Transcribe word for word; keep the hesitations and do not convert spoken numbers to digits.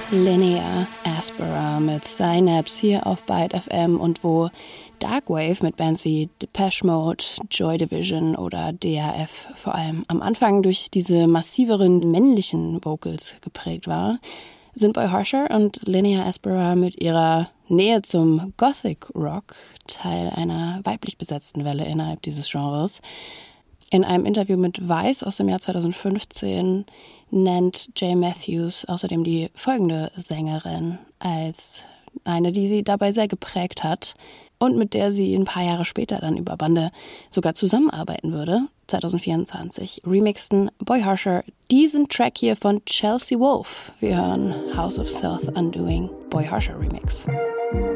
Linnea Aspera mit Synapse hier auf Byte F M und wo Darkwave mit Bands wie Depeche Mode, Joy Division oder D A F vor allem am Anfang durch diese massiveren männlichen Vocals geprägt war, sind Boy Harsher und Linnea Aspera mit ihrer Nähe zum Gothic Rock Teil einer weiblich besetzten Welle innerhalb dieses Genres. In einem Interview mit Vice aus dem Jahr zweitausendfünfzehn nennt Jay Matthews außerdem die folgende Sängerin als eine, die sie dabei sehr geprägt hat und mit der sie ein paar Jahre später dann über Bande sogar zusammenarbeiten würde. zweitausendvierundzwanzig remixten Boy Harsher diesen Track hier von Chelsea Wolfe. Wir hören House of Self Undoing, Boy Harsher Remix.